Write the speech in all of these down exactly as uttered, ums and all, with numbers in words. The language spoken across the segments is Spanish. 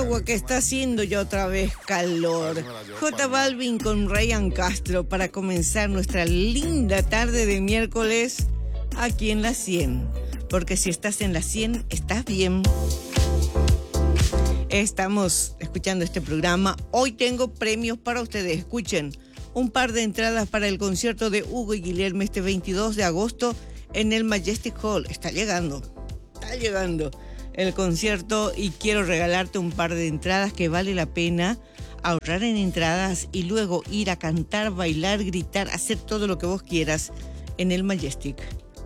agua que está haciendo ya otra vez calor. J Balvin con Ryan Castro para comenzar nuestra linda tarde de miércoles aquí en la cien. Porque si estás en la cien, estás bien. Estamos escuchando este programa. Hoy tengo premios para ustedes. Escuchen, un par de entradas para el concierto de Hugo y Guillermo este veintidós de agosto en el Majestic Hall. Está llegando, está llegando el concierto y quiero regalarte un par de entradas que vale la pena ahorrar en entradas y luego ir a cantar, bailar, gritar, hacer todo lo que vos quieras en el Majestic.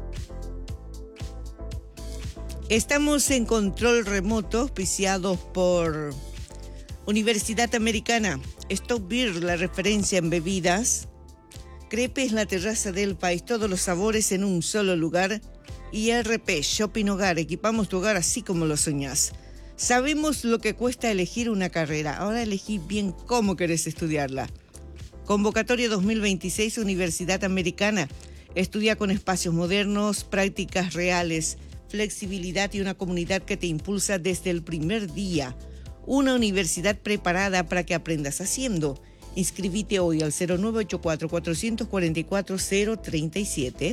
Estamos en control remoto, auspiciados por Universidad Americana, Stop Beer, la referencia en bebidas, Crepes, la terraza del país, todos los sabores en un solo lugar, y R P, Shopping Hogar, equipamos tu hogar así como lo soñás. Sabemos lo que cuesta elegir una carrera, ahora elegí bien cómo querés estudiarla. Convocatoria dos mil veintiséis, Universidad Americana, estudia con espacios modernos, prácticas reales, flexibilidad y una comunidad que te impulsa desde el primer día. Una universidad preparada para que aprendas haciendo. Inscribite hoy al cero nueve ocho cuatro, cuatro cuatro cuatro, cero tres siete.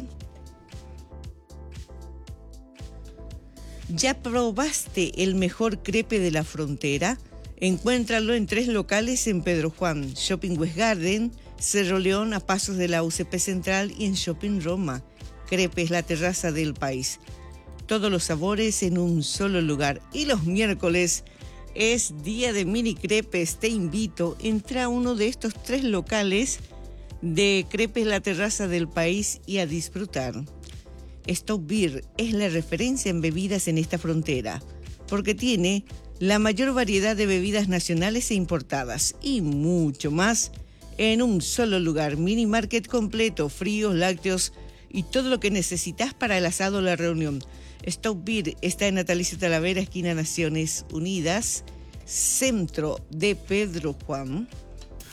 ¿Ya probaste el mejor crepe de la frontera? Encuéntralo en tres locales en Pedro Juan, Shopping West Garden, Cerro León a pasos de la U C P Central y en Shopping Roma. Crepes, la terraza del país. Todos los sabores en un solo lugar. Y los miércoles es día de mini crepes. Te invito, entra a uno de estos tres locales de Crepes, la terraza del país y a disfrutar. Stop Beer es la referencia en bebidas en esta frontera, porque tiene la mayor variedad de bebidas nacionales e importadas y mucho más en un solo lugar. Mini market completo, fríos, lácteos y todo lo que necesitas para el asado o la reunión. Stop Beer está en Natalicio Talavera, esquina Naciones Unidas, centro de Pedro Juan.